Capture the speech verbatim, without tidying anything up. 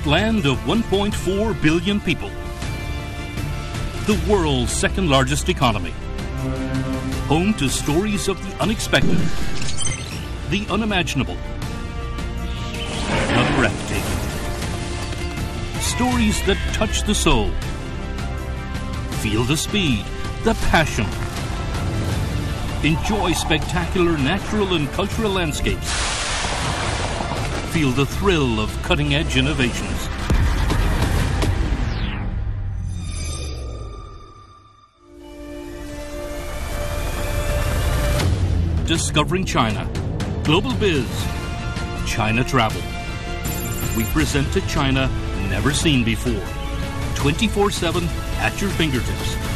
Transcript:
land of one point four billion people. The world's second largest economy. Home to stories of the unexpected, the unimaginable, the breathtaking. Stories that touch the soul. Feel the speed, the passion. Enjoy spectacular natural and cultural landscapes. Feel the thrill of cutting-edge innovations. Discovering China. Global Biz. China Travel. We present a China never seen before. twenty-four seven at your fingertips.